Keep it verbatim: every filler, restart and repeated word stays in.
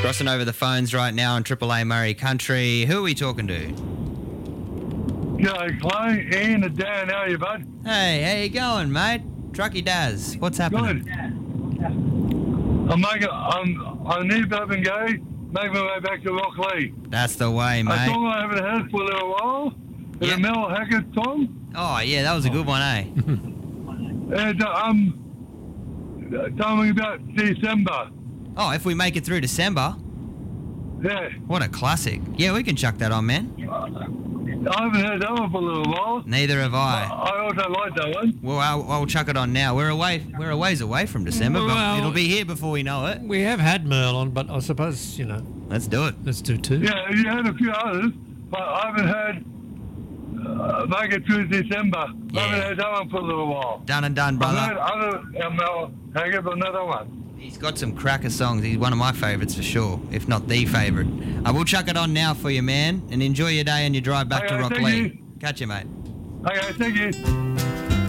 Crossing over the phones right now on Triple A Murray Country. Who are we talking to? G'day, Clay, Ian and Dan. How are you, bud? Hey, how you going, mate? Trucky Daz, what's happening? Good. I'm making. I'm. I need to up and go. Make my way back to Rocklea. That's the way, A mate. song I haven't heard for a little while. Is Yep. a Mel Hackett song. Oh, yeah, that was a good one, eh? And uh, um, tell me about December. Oh, if we make it through December, Yeah. what a classic. Yeah, we can chuck that on, man. I haven't heard that one for a little while. Neither have I. I also like that one. Well, I'll, I'll chuck it on now. We're away. We're a ways away from December, but Well- it'll be here before we know it. We have had Merle on, but I suppose, you know, Let's do it. let's do two. Yeah, you had a few others, but I haven't heard uh, make it through December. Yeah. I haven't heard that one for a little while. Done and done, I've heard brother. other uh, Mel Hackett, but another one. He's got some cracker songs. He's one of my favourites for sure, if not the favourite. I will chuck it on now for you, man, and enjoy your day and your drive back to Okay, thank Rocklea. you. Catch you, mate. Okay, thank you.